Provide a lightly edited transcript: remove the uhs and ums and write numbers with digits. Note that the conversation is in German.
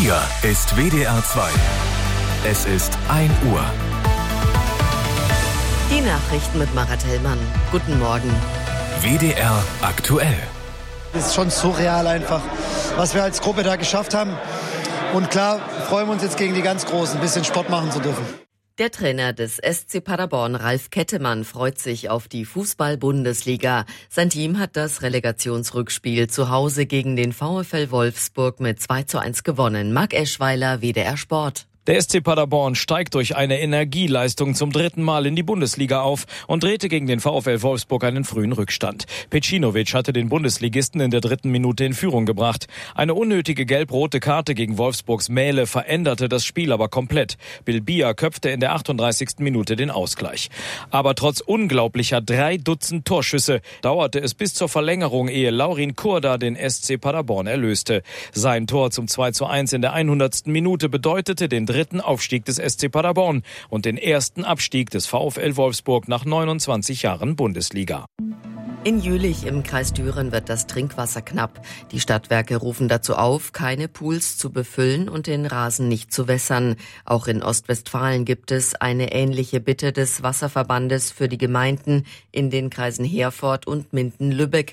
Hier ist WDR 2. Es ist 1 Uhr. Die Nachrichten mit Marat Hellmann. Guten Morgen. WDR aktuell. Es ist schon surreal einfach, was wir als Gruppe da geschafft haben. Und klar, freuen wir uns jetzt gegen die ganz Großen, ein bisschen Sport machen zu dürfen. Der Trainer des SC Paderborn, Ralf Kettemann, freut sich auf die Fußball-Bundesliga. Sein Team hat das Relegationsrückspiel zu Hause gegen den VfL Wolfsburg mit 2:1 gewonnen. Marc Eschweiler, WDR Sport. Der SC Paderborn steigt durch eine Energieleistung zum 3. Mal in die Bundesliga auf und drehte gegen den VfL Wolfsburg einen frühen Rückstand. Pecinovic hatte den Bundesligisten in der 3. Minute in Führung gebracht. Eine unnötige gelb-rote Karte gegen Wolfsburgs Mähle veränderte das Spiel aber komplett. Bilbia köpfte in der 38. Minute den Ausgleich. Aber trotz unglaublicher 3 Dutzend Torschüsse dauerte es bis zur Verlängerung, ehe Laurin Kurda den SC Paderborn erlöste. Sein Tor zum 2:1 in der 100. Minute bedeutete den 3. Aufstieg des SC Paderborn und den ersten Abstieg des VfL Wolfsburg nach 29 Jahren Bundesliga. In Jülich im Kreis Düren wird das Trinkwasser knapp. Die Stadtwerke rufen dazu auf, keine Pools zu befüllen und den Rasen nicht zu wässern. Auch in Ostwestfalen gibt es eine ähnliche Bitte des Wasserverbandes für die Gemeinden in den Kreisen Herford und Minden-Lübeck